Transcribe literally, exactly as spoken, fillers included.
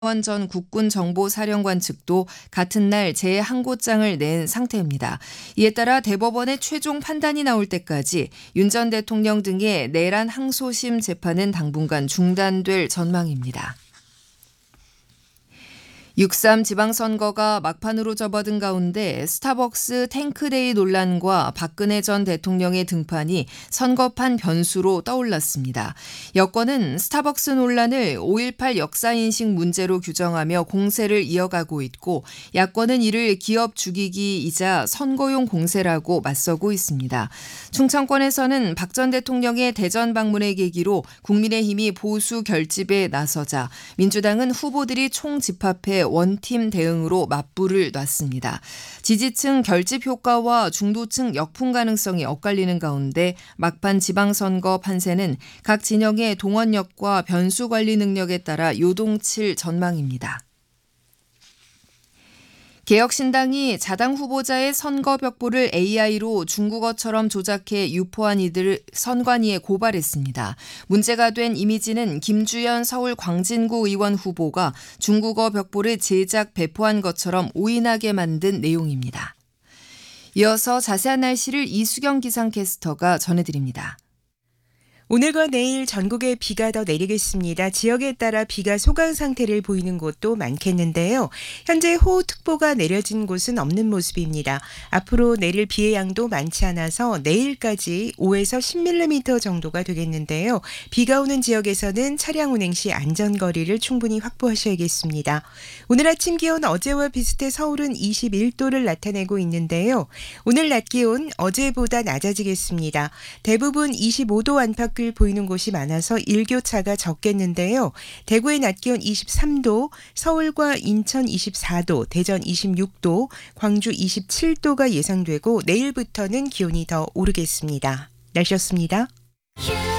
원 전 국군정보사령관 측도 같은 날 재항고장을 낸 상태입니다. 이에 따라 대법원의 최종 판단이 나올 때까지 윤 전 대통령 등의 내란 항소심 재판은 당분간 중단될 전망입니다. 육삼 지방선거가 막판으로 접어든 가운데 스타벅스 탱크데이 논란과 박근혜 전 대통령의 등판이 선거판 변수로 떠올랐습니다. 여권은 스타벅스 논란을 오일팔 역사인식 문제로 규정하며 공세를 이어가고 있고, 야권은 이를 기업 죽이기이자 선거용 공세라고 맞서고 있습니다. 충청권에서는 박 전 대통령의 대전 방문의 계기로 국민의힘이 보수 결집에 나서자 민주당은 후보들이 총집합해 원팀 대응으로 맞불을 놨습니다. 지지층 결집 효과와 중도층 역풍 가능성이 엇갈리는 가운데 막판 지방선거 판세는 각 진영의 동원력과 변수 관리 능력에 따라 요동칠 전망입니다. 개혁신당이 자당 후보자의 선거 벽보를 에이아이로 중국어처럼 조작해 유포한 이들을 선관위에 고발했습니다. 문제가 된 이미지는 김주연 서울 광진구 의원 후보가 중국어 벽보를 제작 배포한 것처럼 오인하게 만든 내용입니다. 이어서 자세한 날씨를 이수경 기상캐스터가 전해드립니다. 오늘과 내일 전국에 비가 더 내리겠습니다. 지역에 따라 비가 소강 상태를 보이는 곳도 많겠는데요. 현재 호우특보가 내려진 곳은 없는 모습입니다. 앞으로 내릴 비의 양도 많지 않아서 내일까지 오에서 십 밀리미터 정도가 되겠는데요. 비가 오는 지역에서는 차량 운행 시 안전거리를 충분히 확보하셔야겠습니다. 오늘 아침 기온 어제와 비슷해 서울은 이십일 도를 나타내고 있는데요. 오늘 낮 기온 어제보다 낮아지겠습니다. 대부분 이십오 도 안팎 보이는 곳이 많아서 일교차가 적겠는데요. 대구의 낮 기온 이십삼 도, 서울과 인천 이십사 도, 대전 이십육 도, 광주 이십칠 도가 예상되고 내일부터는 기온이 더 오르겠습니다. 날씨였습니다.